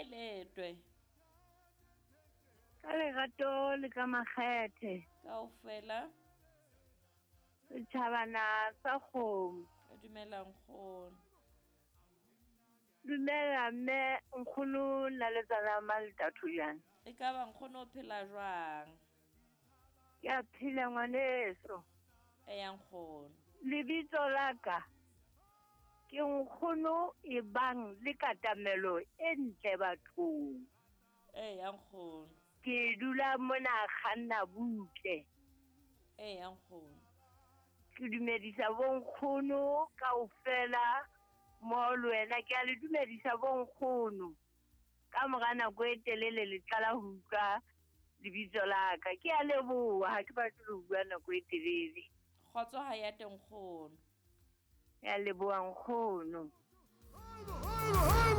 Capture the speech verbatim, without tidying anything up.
kae letwe Ka lerato le ka makgethe. kaofela Setjhabana sa Kgomo. ka dumelang nkgono Dumela mme nkgono nna le tsala Maltatho jana. e ka ba nkgono o phela jwang Ke a phela ngwaneso. e ya nkgono Lebitso la ka ke nkgono e bang le katamelo e ntle bathong. e ya nkgono Ke dula mona kganna butle. e ya nkgono Ke dumedisa bonkgono kaofela mo le wena ke a le dumedisa bonkgono. Ka mora nako e telele le qala ho utlwa lebitso la ka. Ke a leboha ha ke batle ho bua nako e telele. kgotso ha ya teng nkgono Ke a leboha nkgono. Over, over, over.